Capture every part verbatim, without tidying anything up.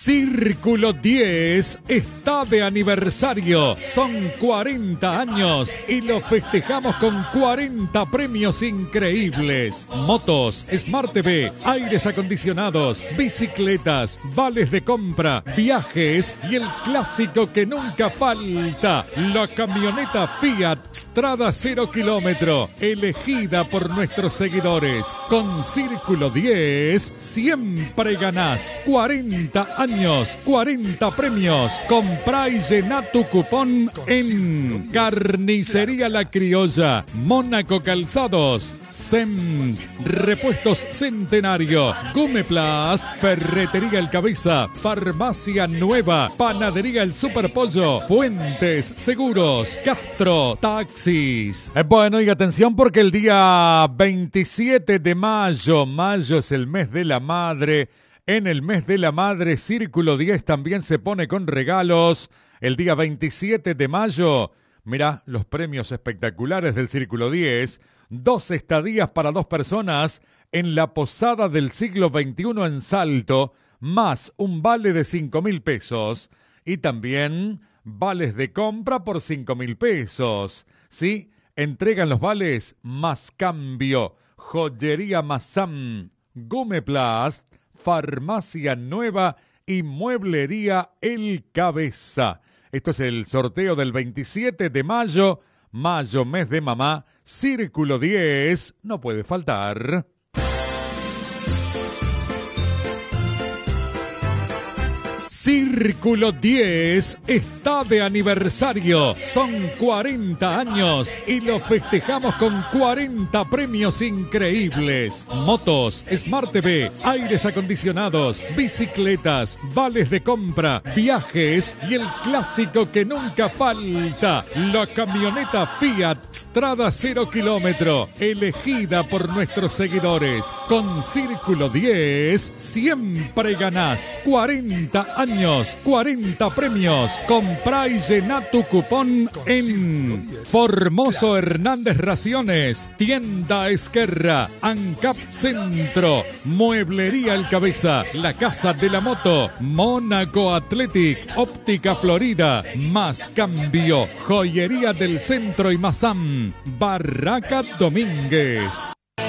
Círculo diez está de aniversario. Son cuarenta años y lo festejamos con cuarenta premios increíbles. Motos, Smart T V, aires acondicionados, bicicletas, vales de compra, viajes y el clásico que nunca falta, la camioneta Fiat Strada cero kilómetro, elegida por nuestros seguidores. Con Círculo diez siempre ganás. cuarenta años, cuarenta premios. Comprá y llená tu cupón en Carnicería La Criolla, Mónaco Calzados, S E M, Repuestos Centenario, Gumeplast, Ferretería El Cabeza, Farmacia Nueva, Panadería El Superpollo, Fuentes Seguros, Castro Taxis. Eh, bueno, y atención porque el día veintisiete de mayo, mayo es el mes de la madre. En el mes de la madre, Círculo diez también se pone con regalos. El día veintisiete de mayo, mirá los premios espectaculares del Círculo diez. Dos estadías para dos personas en la Posada del Siglo veintiuno en Salto, más un vale de cinco mil pesos. Y también vales de compra por cinco mil pesos. ¿Sí? Entregan los vales más cambio. Joyería Mazam, Gumeplast, Farmacia Nueva y Mueblería El Cabeza. Esto es el sorteo del veintisiete de mayo. Mayo, mes de mamá. Círculo diez, no puede faltar. Círculo diez está de aniversario. Son cuarenta años y lo festejamos con cuarenta premios increíbles. Motos, Smart T V, aires acondicionados, bicicletas, vales de compra, viajes y el clásico que nunca falta, la camioneta Fiat Strada cero kilómetro, elegida por nuestros seguidores. Con Círculo diez siempre ganás. cuarenta años. cuarenta premios. Comprá y llená tu cupón en Formoso Hernández Raciones, Tienda Esquerra, ANCAP Centro, Mueblería El Cabeza, La Casa de la Moto, Mónaco Athletic, Óptica Florida, Más Cambio, Joyería del Centro y Mazam, Barraca Domínguez.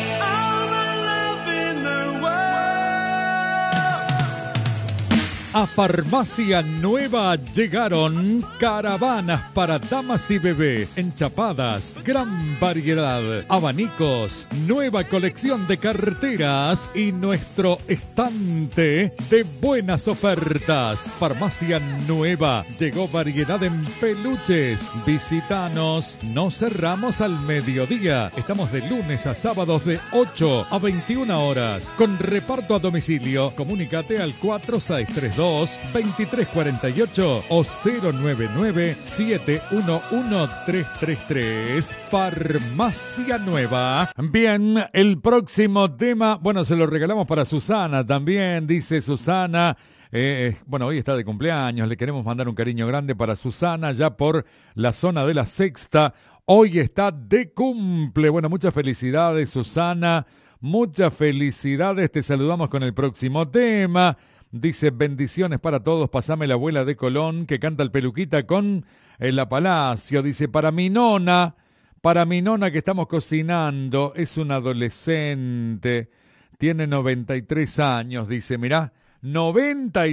A Farmacia Nueva llegaron caravanas para damas y bebé, enchapadas, gran variedad, abanicos, nueva colección de carteras y nuestro estante de buenas ofertas. Farmacia Nueva, llegó variedad en peluches. Visítanos, no cerramos al mediodía. Estamos de lunes a sábados de ocho a veintiuna horas. Con reparto a domicilio, comunícate al cuatro seis tres dos, veintitrés cuarenta y ocho o cero nueve nueve, siete uno uno, tres tres tres. Farmacia Nueva. Bien, el próximo tema, bueno, se lo regalamos para Susana también, dice Susana. Eh, bueno, hoy está de cumpleaños, le queremos mandar un cariño grande para Susana, ya por la zona de la Sexta. Hoy está de cumple. Bueno, muchas felicidades, Susana. Muchas felicidades. Te saludamos con el próximo tema. Dice, bendiciones para todos, pasame la abuela de Colón, que canta el Peluquita con el La Palacio. Dice, para mi nona, para mi nona que estamos cocinando, es una adolescente, tiene noventa y tres años, dice, mirá, noventa y